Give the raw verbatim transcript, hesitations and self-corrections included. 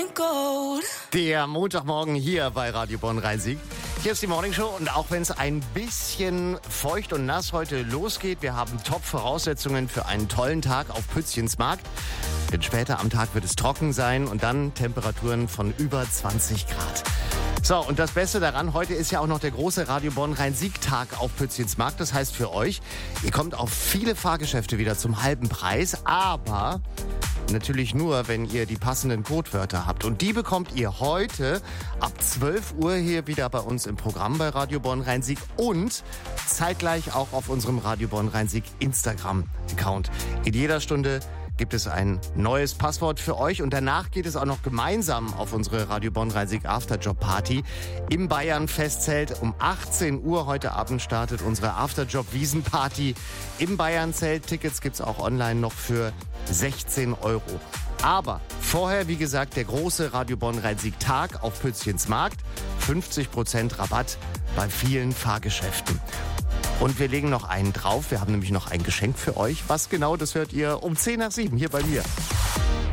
Der Montagmorgen hier bei Radio Bonn-Rhein-Sieg. Hier ist die Morningshow und auch wenn es ein bisschen feucht und nass heute losgeht, wir haben Top-Voraussetzungen für einen tollen Tag auf Pützchensmarkt. Denn später am Tag wird es trocken sein und dann Temperaturen von über zwanzig Grad. So, und das Beste daran, heute ist ja auch noch der große Radio Bonn-Rhein-Sieg-Tag auf Pützchensmarkt. Das heißt für euch, ihr kommt auf viele Fahrgeschäfte wieder zum halben Preis, aber natürlich nur, wenn ihr die passenden Codewörter habt. Und die bekommt ihr heute ab zwölf Uhr hier wieder bei uns im Programm bei Radio Bonn-Rhein-Sieg und zeitgleich auch auf unserem Radio Bonn-Rhein-Sieg Instagram-Account. In jeder Stunde gibt es ein neues Passwort für euch und danach geht es auch noch gemeinsam auf unsere Radio Bonn-Rhein-Sieg Afterjob Party im Bayern Festzelt. Um achtzehn Uhr heute Abend startet unsere Afterjob Wiesenparty im Bayern Zelt. Tickets gibt's auch online noch für sechzehn Euro. Aber vorher, wie gesagt, der große Radio Bonn-Rhein-Sieg Tag auf Pützchensmarkt. fünfzig Prozent Rabatt bei vielen Fahrgeschäften. Und wir legen noch einen drauf. Wir haben nämlich noch ein Geschenk für euch. Was genau, das hört ihr um zehn nach sieben hier bei mir.